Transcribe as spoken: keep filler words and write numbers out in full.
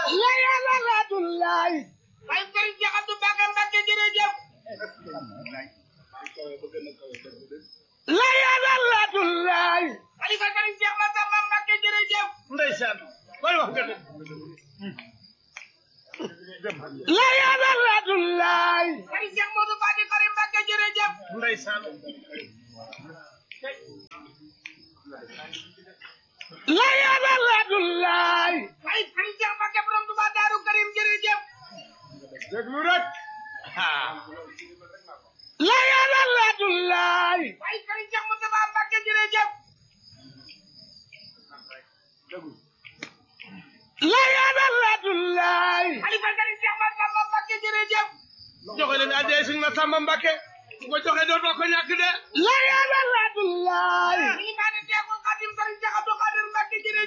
la yàlla laatullaay ay Serigne Cheikh Abdou Bakar Mbacké jërëjëf la yàlla laatullaay Khalifa Serigne Cheikh Massamba Mbacké jërëjëf ndeysaan koy wax nga la yàlla laatullaay Serigne Cheikh Modou Fati Karim Mbacké jërëjëf ndeysaan la yàlla laatullaay ay Serigne Cheikh Mbacké borom Touba Darou Karim jërëjëf déglu rek la yàlla laatullaay ay Serigne Cheikh Moustapha Mbacké jërëjëf la yàlla laatullaay Khalifa Serigne Cheikh Massamba Mbacké jërëjëf joxe leen addiya Sëriñ Massamba Mbacké ku ko joxe dootoo ko ñàkk de la yàlla laatullaay